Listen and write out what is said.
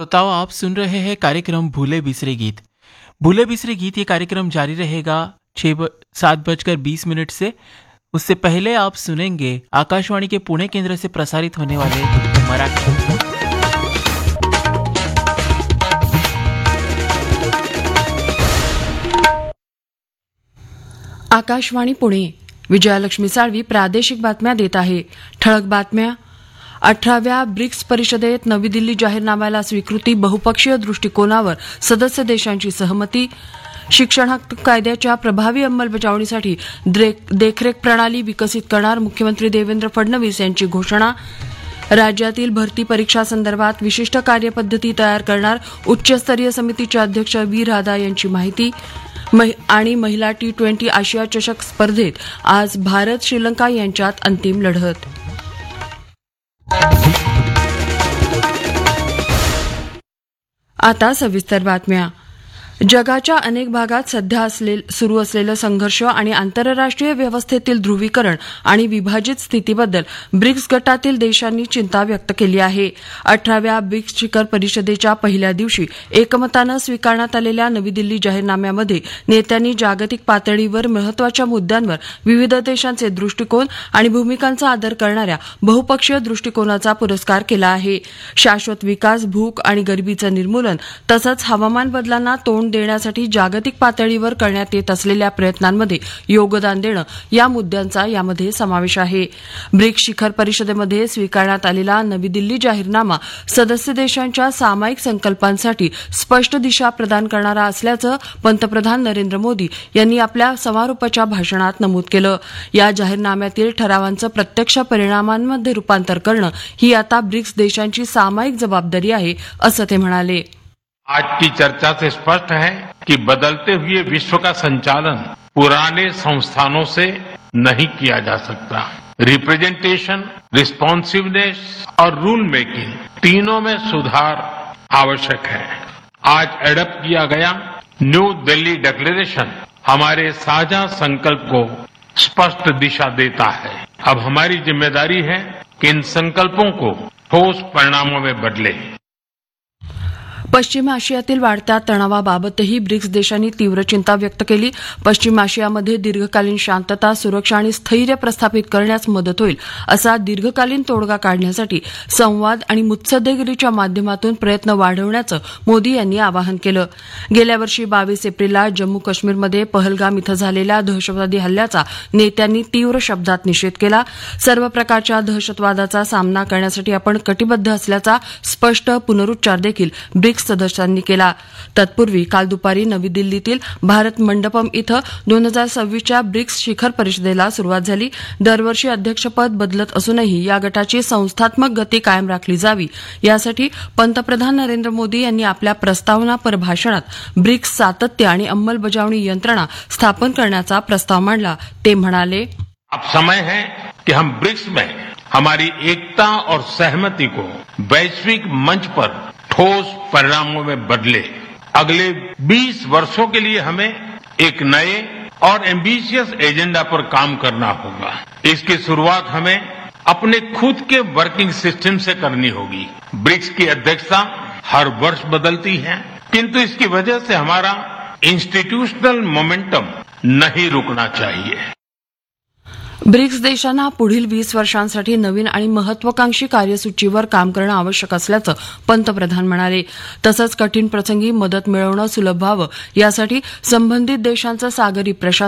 श्रोताओं, आप सुन रहे हैं कार्यक्रम भूले बिसरे गीत। भूले बिसरे गीत ये कार्यक्रम जारी रहेगा 7:20 से। उससे पहले आप सुनेंगे आकाशवाणी के पुणे केंद्र से प्रसारित होने वाले मराठी। आकाशवाणी पुणे, विजयालक्ष्मी साळवी प्रादेशिक बातम्या देत आहे। ठळक बातम्या। 18व्या ब्रिक्स परिषदेत नवी दिल्ली जाहीरनाम्याला स्वीकृती, बहुपक्षीय दृष्टिकोनावर सदस्य देशांची सहमती। शिक्षण हक्क कायद्याच्या प्रभावी अंमलबजावणीसाठी देखरेख प्रणाली विकसित करणार, मुख्यमंत्री देवेंद्र फडणवीस यांची घोषणा। राज्यातील भरती परीक्षासंदर्भात विशिष्ट कार्यपद्धती तयार करणार, उच्चस्तरीय समितीचे अध्यक्ष व्ही राधा यांची माहिती। आणि महिला T20 आशिया चषक स्पर्धेत आज भारत श्रीलंका यांच्यात अंतिम लढत। आता सविस्तर बातम्या। जगाच्या अनेक भागात सध्या सुरू असलेलं संघर्ष आणि आंतरराष्ट्रीय व्यवस्थेतील ध्रुवीकरण आणि विभाजित स्थितीबद्दल ब्रिक्स गटातील देशांनी चिंता व्यक्त केली आहे। 18व्या ब्रिक्स शिखर परिषदेच्या पहिल्या दिवशी एकमतानं स्वीकारण्यात आलेल्या नवी दिल्ली जाहीरनाम्यामध्ये नेत्यांनी जागतिक पातळीवर महत्वाच्या मुद्द्यांवर विविध देशांचे दृष्टिकोन आणि भूमिकांचा आदर करणाऱ्या बहुपक्षीय दृष्टिकोनाचा पुरस्कार केला आहे। शाश्वत विकास, भूक आणि गरिबीचं निर्मूलन तसंच हवामान बदलांना तोंड देण्यासाठी जागतिक पातळीवर करण्यात येत असलेल्या प्रयत्नांमध्ये योगदान देणं या मुद्द्यांचा यामध्ये समावेश आहे। ब्रिक्स शिखर परिषदेमध्ये स्वीकारण्यात आलेला नवी दिल्ली जाहीरनामा सदस्य देशांच्या सामायिक संकल्पांसाठी स्पष्ट दिशा प्रदान करणारा असल्याचं पंतप्रधान नरेंद्र मोदी यांनी आपल्या समारोपाच्या भाषणात नमूद केलं। या जाहीरनाम्यातील ठरावांचं प्रत्यक्ष परिणामांमध्ये रूपांतर करणं ही आता ब्रिक्स देशांची सामायिक जबाबदारी आहे, असं ते म्हणाले। आज की चर्चा से स्पष्ट है कि बदलते हुए विश्व का संचालन पुराने संस्थानों से नहीं किया जा सकता। रिप्रेजेंटेशन, रिस्पॉन्सिवनेस और रूल मेकिंग तीनों में सुधार आवश्यक है। आज एडप्ट किया गया न्यू दिल्ली डिक्लेरेशन हमारे साझा संकल्प को स्पष्ट दिशा देता है। अब हमारी जिम्मेदारी है कि इन संकल्पों को ठोस परिणामों में बदले। पश्चिम आशियातील वाढत्या तणावाबाबतही ब्रिक्स देशांनी तीव्र चिंता व्यक्त केली। पश्चिम आशियामध्ये दीर्घकालीन शांतता, सुरक्षा आणि स्थैर्य प्रस्थापित करण्यास मदत होईल असा दीर्घकालीन तोडगा काढण्यासाठी संवाद आणि मुत्सद्देगिरीच्या माध्यमातून प्रयत्न वाढवण्याचं मोदी यांनी आवाहन केलं। गेल्या वर्षी 22 एप्रिलला जम्मू काश्मीरमध्ये पहलगाम इथं झालेल्या दहशतवादी हल्ल्याचा नेत्यांनी तीव्र शब्दात निषेध केला। सर्व प्रकारच्या दहशतवादाचा सामना करण्यासाठी आपण कटिबद्ध असल्याचा स्पष्ट पुनरुच्चार देखील ब्रिक्स सदस्यांनी केला। तत्पूर्वी काल दुपारी नवी दिल्लीतील भारत मंडपम इथं 2026च्या ब्रिक्स शिखर परिषदेला सुरुवात झाली। दरवर्षी अध्यक्षपद बदलत असूनही या गटाची संस्थात्मक गती कायम राखली जावी यासाठी पंतप्रधान नरेंद्र मोदी यांनी आपल्या प्रस्तावनापर भाषणात ब्रिक्स सातत्य आणि अंमलबजावणी यंत्रणा स्थापन करण्याचा प्रस्ताव मांडला। ते म्हणाले, अब समय है कि हम ब्रिक्स में हमारी एकता और सहमति को वैश्विक मंच पर ठोस परिणामों में बदले। अगले 20 वर्षों के लिए हमें एक नए और एम्बिशियस एजेंडा पर काम करना होगा। इसकी शुरुआत हमें अपने खुद के वर्किंग सिस्टम से करनी होगी। ब्रिक्स की अध्यक्षता हर वर्ष बदलती है, किंतु इसकी वजह से हमारा इंस्टीट्यूशनल मोमेंटम नहीं रुकना चाहिए। ब्रिक्स देशांना पुढील 20 वर्षांसाठी नवीन आणि महत्वाकांक्षी कार्यसूचीवर काम करणं आवश्यक असल्याचं पंतप्रधान म्हणाले। तसंच कठीण प्रसंगी मदत मिळवणं सुलभ व्हावं यासाठी संबंधित देशांचं सागरी प्रशासन